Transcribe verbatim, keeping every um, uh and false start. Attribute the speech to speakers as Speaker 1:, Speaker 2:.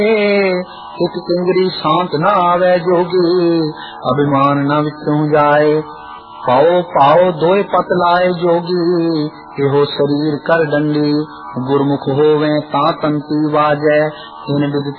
Speaker 1: एक किंगरी शांत न आवे जोगी, अभिमान न विचों जाए। पाओ पाओ दोए पत लाए जोगी, एहो शरीर कर डंडी। गुरमुख होवे ता तंती बाजै, इन विद